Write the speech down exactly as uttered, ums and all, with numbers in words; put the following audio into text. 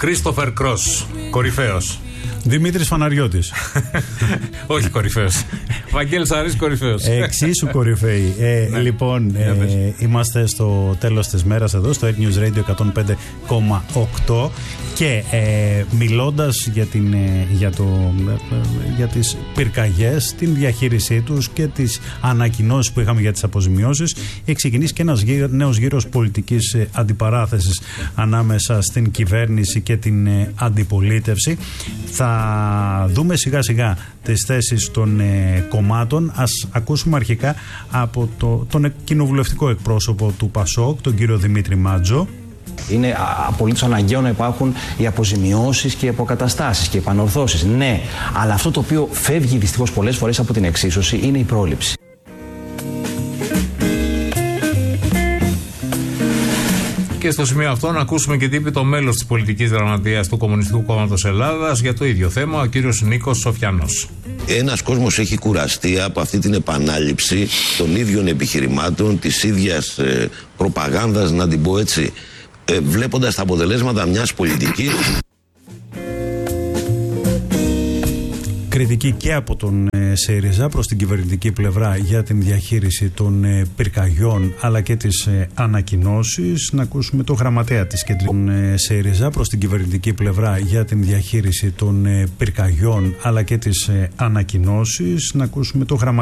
Κρίστοφερ Κρός, κορυφαίος. Δημήτρης Φαναριώτης. Όχι κορυφαίος. Βαγγέλης Αρής, κορυφαίος. Εξίσου κορυφαίοι. Ε, ναι. Λοιπόν, ε, ναι, είμαστε στο τέλος της μέρας εδώ, στο Air News Radio εκατόν πέντε κόμμα οκτώ και ε, μιλώντας για, την, ε, για, το, ε, για τις πυρκαγιές, την διαχείρισή τους και τις ανακοινώσεις που είχαμε για τις αποζημιώσεις, έχει ξεκινήσει και ένας γύρω, νέος γύρος πολιτικής ε, αντιπαράθεσης ανάμεσα στην κυβέρνηση και την ε, αντιπολίτευση. Θα δούμε σιγά σιγά τις θέσεις των ε, κομμάτων. Ας ακούσουμε αρχικά από το, τον κοινοβουλευτικό εκπρόσωπο του ΠΑΣΟΚ, τον κύριο Δημήτρη Μάτζο. Είναι απολύτως αναγκαίο να υπάρχουν οι αποζημιώσεις και οι αποκαταστάσεις και οι επανορθώσεις. Ναι, αλλά αυτό το οποίο φεύγει δυστυχώς πολλές φορές από την εξίσωση είναι η πρόληψη. Και στο σημείο αυτό να ακούσουμε και τι είπε το μέλος της πολιτικής γραμματείας του Κομμουνιστικού Κόμματος Ελλάδας για το ίδιο θέμα, ο κύριος Νίκος Σοφιανός. Ένας κόσμος έχει κουραστεί από αυτή την επανάληψη των ίδιων επιχειρημάτων, της ίδιας ε, προπαγάνδας, να την πω έτσι, ε, βλέποντας τα αποτελέσματα μιας πολιτικής. Κριτική και από τον ε, ΣΥΡΙΖΑ προς την κυβερνητική πλευρά για την διαχείριση των ε, πυρκαγιών αλλά και τις ε, ανακοινώσεις. Να ακούσουμε το γραμματέα της κεντρικής ε, ΣΥΡΙΖΑ προς την κυβερνητική πλευρά για την διαχείριση των ε, πυρκαγιών αλλά και τις ε, ανακοινώσεις. Να ακούσουμε το γραμματέα